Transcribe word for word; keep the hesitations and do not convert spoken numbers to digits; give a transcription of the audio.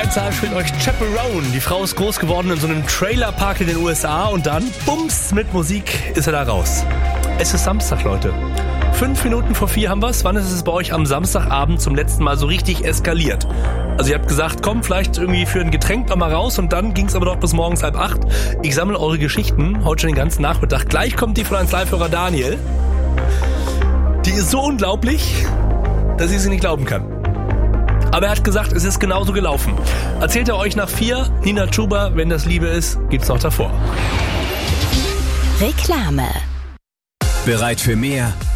eins spielt euch Chaperone. Die Frau ist groß geworden in so einem Trailerpark in den U S A und dann, bums, mit Musik ist er da raus. Es ist Samstag, Leute. Fünf Minuten vor vier haben wir's. Wann ist es bei euch am Samstagabend zum letzten Mal so richtig eskaliert? Also ihr habt gesagt, komm, vielleicht irgendwie für ein Getränk noch mal raus und dann ging's aber doch bis morgens halb acht. Ich sammle eure Geschichten, heute schon den ganzen Nachmittag. Gleich kommt die von eins Live-Hörer Daniel. Die ist so unglaublich, dass ich sie nicht glauben kann. Aber er hat gesagt, es ist genauso gelaufen. Erzählt er euch nach vier, Nina Chuba, wenn das Liebe ist, gibt's noch davor. Reklame. Bereit für mehr?